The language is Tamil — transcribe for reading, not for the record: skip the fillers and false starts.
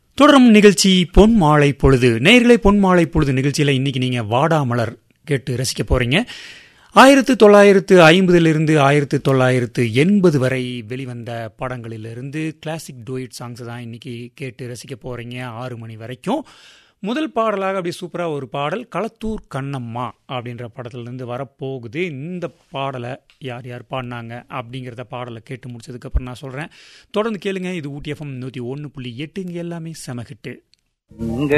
தொடரும் நிகழ்ச்சி பொன் மாலை பொழுது. நேயர்களே, பொன் மாலை பொழுது நிகழ்ச்சியில் இன்னைக்கு நீங்கள் வாடாமலர் கேட்டு ரசிக்க போகிறீங்க. 1950 1980 வரை வெளிவந்த படங்களிலிருந்து கிளாசிக் டூயிட் சாங்ஸ் தான் இன்னைக்கு கேட்டு ரசிக்க போகிறீங்க 6 மணி வரைக்கும். முதல் பாடலாக அப்படி சூப்பராக ஒரு பாடல் களத்தூர் கண்ணம்மா அப்படின்ற படத்துலேருந்து வரப்போகுது. இந்த பாடலை யார் யார் பாடினாங்க அப்படிங்கிறத பாடலை கேட்டு முடிச்சதுக்கப்புறம் நான் சொல்கிறேன். தொடர்ந்து கேளுங்க. இது ஊட்டி FM 101.8. இங்கே எல்லாமே செம ஹிட்டு. இங்க